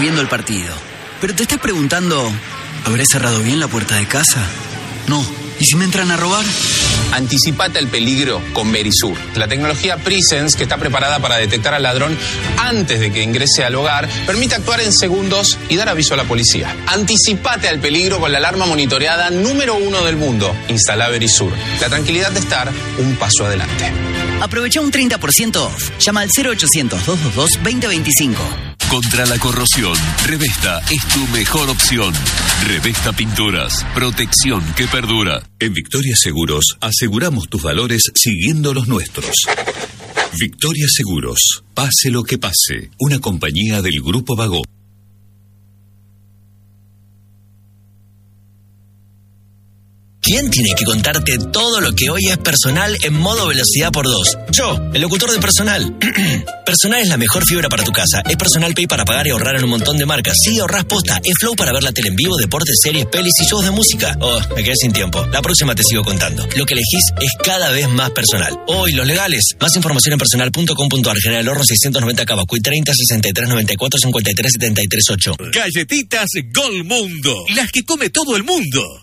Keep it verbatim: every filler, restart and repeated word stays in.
viendo el partido. Pero te estás preguntando, ¿habré cerrado bien la puerta de casa? No. ¿Y si me entran a robar? Anticipate al peligro con Verisur. La tecnología Presence, que está preparada para detectar al ladrón antes de que ingrese al hogar, permite actuar en segundos y dar aviso a la policía. Anticipate al peligro con la alarma monitoreada número uno del mundo. Instala Verisur. La tranquilidad de estar un paso adelante. Aprovecha un treinta por ciento off. Llama al cero ochocientos, doscientos veintidós, veinte veinticinco. Contra la corrosión, Revesta es tu mejor opción. Revesta Pinturas, protección que perdura. En Victoria Seguros aseguramos tus valores siguiendo los nuestros. Victoria Seguros, pase lo que pase, una compañía del Grupo Vago. ¿Quién tiene que contarte todo lo que hoy es Personal en modo velocidad por dos? Yo, el locutor de Personal. Personal es la mejor fibra para tu casa. Es Personal Pay para pagar y ahorrar en un montón de marcas. Sí, ahorrás posta. Es Flow para ver la tele en vivo, deportes, series, pelis y shows de música. Oh, me quedé sin tiempo. La próxima te sigo contando. Lo que elegís es cada vez más Personal. Oh, y los legales. Más información en personal punto com punto ar. General Horno seiscientos noventa Cabacuy treinta, sesenta y tres, noventa y cuatro, cincuenta y tres, setenta y tres, ocho. Galletitas Gol Mundo. Las que come todo el mundo.